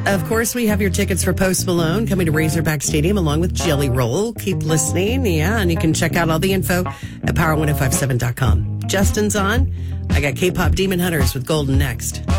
Of course, we have your tickets for Post Malone coming to Razorback Stadium along with Jelly Roll. Keep listening. Yeah, and you can check out all the info at power1057.com. Justin's on. I got K-pop Demon Hunters with Golden next.